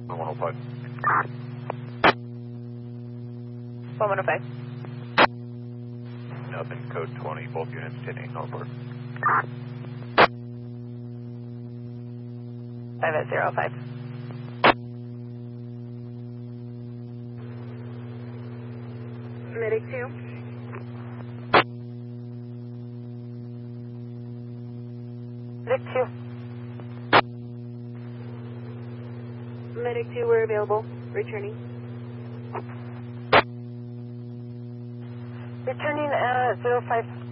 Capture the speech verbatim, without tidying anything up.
one oh five. one oh five. Nothing, code twenty, both units, ten eight Northport. five at zero five. Medic two. Medic two. Medic two, we're available. Returning. Returning at zero five.